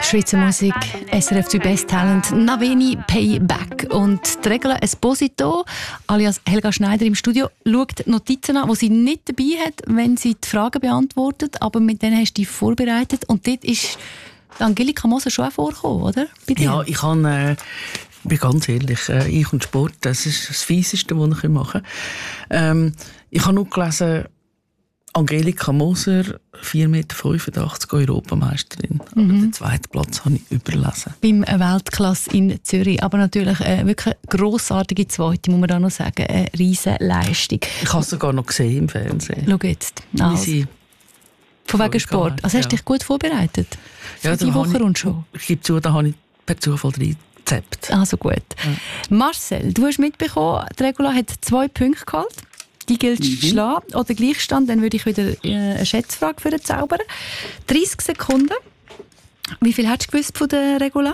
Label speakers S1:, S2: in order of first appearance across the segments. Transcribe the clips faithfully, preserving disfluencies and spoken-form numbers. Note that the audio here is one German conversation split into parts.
S1: Schweizer Musik, S R F zwei Best Talent, Naveni Payback. Und die Regula Esposito, alias Helga Schneider im Studio, schaut die Notizen an, die sie nicht dabei hat, wenn sie die Fragen beantwortet, aber mit denen hast du dich vorbereitet. Und dort ist Angelika Moser schon auch vorgekommen, oder? Bei dir?
S2: Ja, ich kann, äh, bin ganz ehrlich, äh, ich und Sport, das ist das Fieseste, was ich machen kann. Ähm, ich habe nur gelesen, Angelika Moser, vier Meter fünfundachtzig, Europameisterin. Mhm. Aber den zweiten Platz habe ich überlesen.
S1: Beim Weltklasse in Zürich. Aber natürlich äh, wirklich grossartige Zweite, muss man da noch sagen. Eine riesen Leistung.
S2: Ich habe es sogar noch gesehen im Fernsehen.
S1: Schau jetzt. Also. Von wegen Sport. Also hast du dich gut vorbereitet? Für ja, die Wochenrundshow?
S2: Ich, ich gebe zu, da habe ich per Zufall reingezappt.
S1: Also gut. Ja. Marcel, du hast mitbekommen, die Regula hat zwei Punkte geholt. Die gilt es mhm. zu schlagen. Oder Gleichstand, dann würde ich wieder eine Schätzfrage für den zaubern. dreißig Sekunden. Wie viel hast du gewusst von der Regula?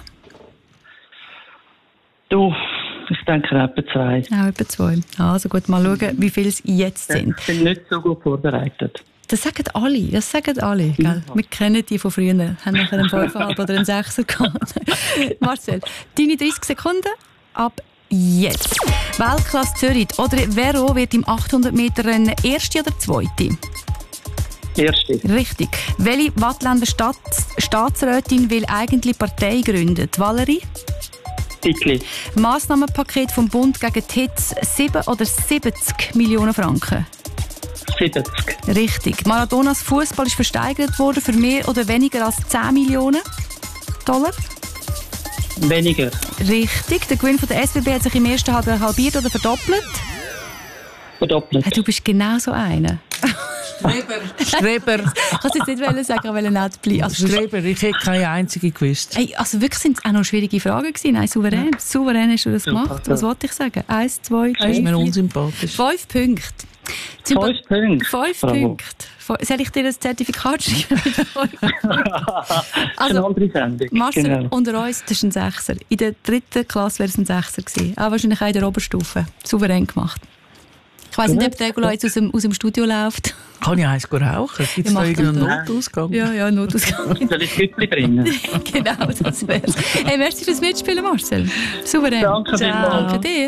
S3: Du, ich denke etwa zwei.
S1: Auch etwa zwei. Also gut, mal schauen, wie viele es jetzt sind.
S3: Ich bin nicht so gut vorbereitet.
S1: Das sagen alle, das sagen alle. Gell? Ja. Wir kennen die von früher, haben nachher einen fünfeinhalb oder einen Sechser gehabt. Marcel, deine dreißig Sekunden ab jetzt. Weltklasse Zürich oder Vero wird im achthundert Meter Rennen Erste oder Zweite?
S3: Erste.
S1: Richtig. Welche Wattländer Stadt, Staatsrätin will eigentlich Partei gründen? Valerie?
S3: Dickli.
S1: Massnahmenpaket vom Bund gegen die Hitze sieben oder siebzig Millionen Franken?
S3: siebzig.
S1: Richtig. Maradonas Fußball ist versteigert worden für mehr oder weniger als zehn Millionen Dollar?
S3: Weniger.
S1: Richtig. Der Gewinn von der S B B hat sich im ersten Halbjahr halbiert oder verdoppelt?
S3: Verdoppelt.
S1: Hey, du bist genau so einer.
S2: Streber. Streber.
S1: Ich kann es jetzt nicht sagen, aber nicht bleiben. Also,
S2: Streber, ich hätte keine einzige gewusst.
S1: Hey, also wirklich sind es auch noch schwierige Fragen gewesen. Nein, souverän. Ja. Souverän hast du das gemacht. Was wollte ich sagen? Eins, zwei, drei,
S2: Das ist mir unsympathisch.
S1: Fünf Punkte.
S3: Fünf Punkte.
S1: Fünf Punkte. Soll ich dir das Zertifikat schreiben?
S3: Also, eine andere Sendung.
S1: Marcel,
S3: genau.
S1: Unter uns, das ist ein Sechser. In der dritten Klasse wäre es ein Sechser gewesen. Auch wahrscheinlich auch in der Oberstufe. Souverän gemacht. Ich weiss nicht, ob der Regula jetzt aus dem, aus dem Studio läuft.
S2: Kann ich eins rauchen? Gibt es da irgendeinen Notausgang?
S1: Ja, ja, Notausgang.
S3: Soll ich Hütchen bringen?
S1: Genau, das wär's. Hey, merci fürs Mitspielen, Marcel. Souverän.
S3: Danke
S1: Ciao. Danke dir.